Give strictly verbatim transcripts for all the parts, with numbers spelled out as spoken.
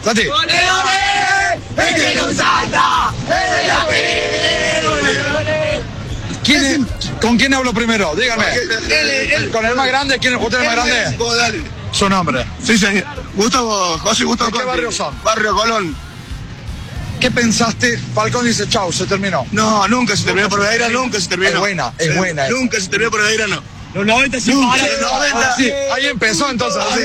Tati. ¿Quién es? ¿Con quién hablo primero? Dígame. ¿Con el más grande? ¿Quién es usted el más grande? Vos dale. Su nombre. Sí, señor. Gustavo, José Gustavo. ¿De qué barrio son? Barrio Colón. ¿Qué pensaste? Falcón dice, chau, se terminó. No, nunca se terminó por Beira, nunca se terminó. Es buena, es buena. Eh. Nunca se terminó por Beira, no. Los noventa sí. Nunca, los noventa. Ah, sí, ahí empezó entonces. Sí.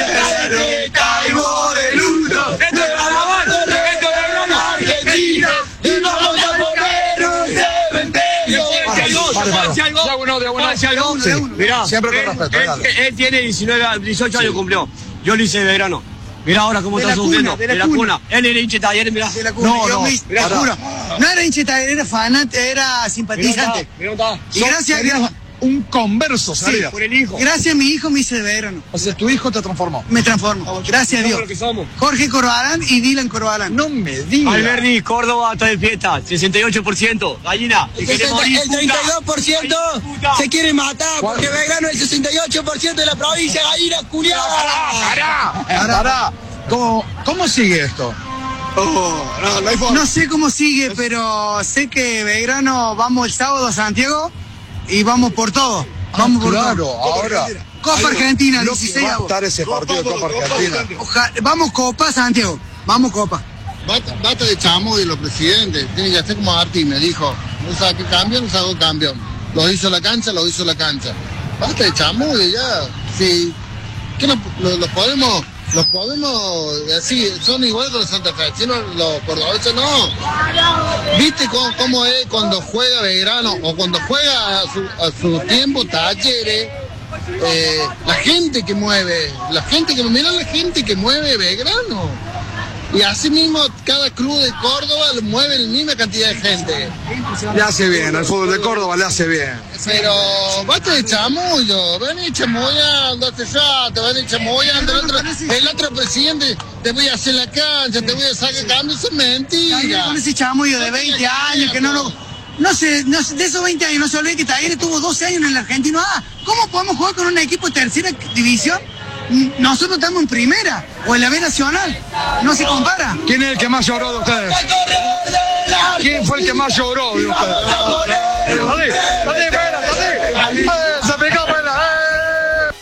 Caigo de luto. Esto es Carnaval, esto es Belgrano, Argentina. Y vamos a poner un cementerio. Vale, vale. De a uno, de a uno. Sí. Mirá, Siempre con él, respeto. él, Dale. él tiene diecinueve, dieciocho años cumplió. Yo lo hice de Belgrano. Mirá ahora cómo De está la sufriendo. cuna, de la De la cuna. cuna. Él era hincha de Talleres, mirá. De la cuna. No, Yo no, me- mirá. te juro. No era hincha de Talleres, era fanático, era simpatizante. Mirá, mirá, Y gracias, Serías un converso, Sí, serías. por el hijo. gracias a mi hijo me hice de Belgrano. O sea, tu hijo te transformó. Me transformo. Gracias a Somos Dios. lo que somos. Jorge Corbalán y Dylan Corbalán. No me digas. Alberdi, Córdoba está de fiesta, sesenta y ocho por ciento. Gallina, te querés morir, El treinta y dos por ciento puta. se quiere matar ¿Cuál? porque Belgrano es el sesenta y ocho por ciento de la provincia, gallina culiada. ¡Pará! ¡Pará! ¿Cómo, ¿Cómo sigue esto? Oh, no, no hay forma. No sé cómo sigue, pero sé que Belgrano vamos el sábado a Santiago y vamos por todo. Vamos por claro, todo. ahora. Copa Argentina, Lo que dieciséis va a avos. estar ese partido de Copa Argentina. Oja- Vamos Copa Santiago. Vamos Copa. Bata, bata de chamo de los presidentes. Tiene que hacer como Martín me dijo. No sabe campeón, no sabe campeón. Lo hizo la cancha, lo hizo la cancha. Basta de chamo de ya. Sí. ¿Qué no, lo- los podemos, los podemos, así, son igual que los santafesinos, los cordobeses no. ¿Viste cómo, cómo es cuando juega Belgrano o cuando juega a su, a su tiempo Talleres? Eh, la gente que mueve, la gente que mira la gente que mueve Belgrano. Y así mismo cada club de Córdoba lo mueve la misma cantidad de gente. Le hace bien, al fútbol de Córdoba le hace bien. Pero basta de chamullo, ven y chamullando, te ya, te van y chamullando. El otro, el otro presidente, te voy a hacer la cancha, te voy a sacar cambio, eso es mentira. Con ese chamuyo de veinte años que no lo. No sé, no sé, de esos veinte años no se olvide que Talleres tuvo doce años en el Argentino A. ¿Cómo podemos jugar con un equipo de tercera división? Nosotros estamos en primera o en la B Nacional. No se compara. ¿Quién es el que más lloró de ustedes? ¿Quién fue el que más lloró de ustedes? Tati, Tati, espera, Tati. Eh, Se picó, espera, eh.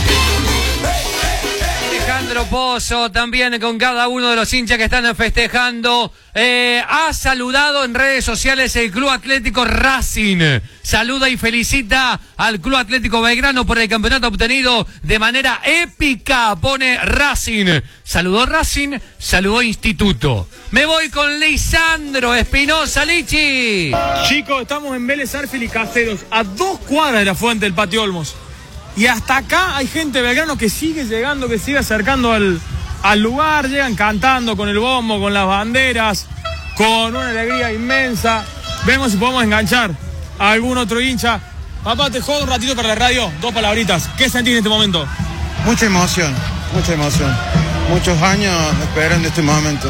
Alejandro Pozo también con cada uno de los hinchas que están festejando. Eh, ha saludado en redes sociales el Club Atlético Racing. Saluda y felicita al Club Atlético Belgrano por el campeonato obtenido de manera épica. Pone Racing. Saludó Racing, saludó Instituto. Me voy con Lisandro Espinosa, Lichi. Chicos, estamos en Vélez Arfield y Caseros, a dos cuadras de la fuente del Patio Olmos. Y hasta acá hay gente de Belgrano que sigue llegando, que sigue acercando al, al lugar. Llegan cantando con el bombo, con las banderas, con una alegría inmensa. Vemos si podemos enganchar a algún otro hincha. Papá, te jodo un ratito para la radio, dos palabritas. ¿Qué sentís en este momento? Mucha emoción, mucha emoción. Muchos años esperando este momento.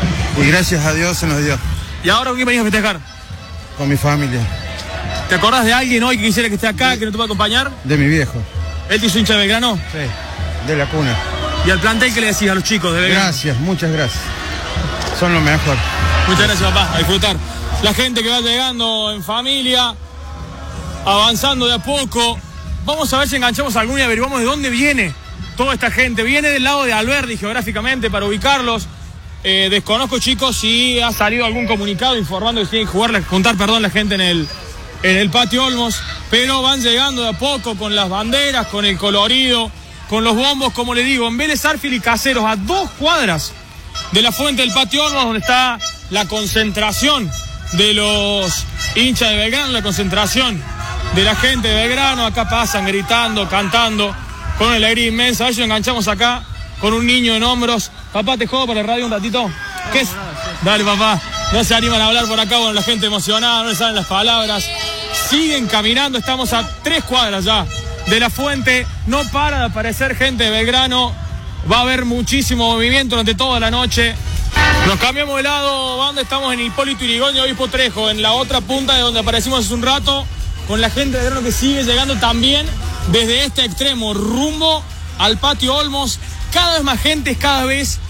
Y gracias a Dios se nos dio. ¿Y ahora con quién venís a festejar? Con mi familia, ¿Te acordás de alguien hoy que quisiera que esté acá, que no te pueda acompañar? de mi viejo. ¿Él te hizo hincha de Belgrano? Sí, de la cuna. ¿Y al plantel qué le decís a los chicos de Belgrano? Gracias, muchas gracias. Son lo mejor. Muchas gracias, papá. A disfrutar. La gente que va llegando en familia, avanzando de a poco. Vamos a ver si enganchamos a alguno y averiguamos de dónde viene toda esta gente. Viene del lado de Alberdi geográficamente para ubicarlos. Eh, desconozco, chicos, si ha salido algún comunicado informando que tienen que jugar, juntar perdón, la gente en el, en el Patio Olmos. Pero van llegando de a poco con las banderas, con el colorido, con los bombos, como le digo, en Vélez Arfield y Caseros, a dos cuadras de la fuente del Patio Olmos, donde está la concentración de los hinchas de Belgrano, la concentración de la gente de Belgrano. Acá pasan gritando, cantando, con una alegría inmensa. A ver si enganchamos acá con un niño en hombros. Papá, ¿te juego para el radio un ratito? ¿Qué es? Dale, papá. No se animan a hablar por acá, bueno, la gente emocionada, no le salen las palabras. Siguen caminando, estamos a tres cuadras ya de la fuente. No para de aparecer gente de Belgrano. Va a haber muchísimo movimiento durante toda la noche. Nos cambiamos de lado, banda, estamos en Hipólito Yrigoyen y Obispo Trejo, en la otra punta de donde aparecimos hace un rato, con la gente de Belgrano que sigue llegando también desde este extremo, rumbo al Patio Olmos. Cada vez más gente, cada vez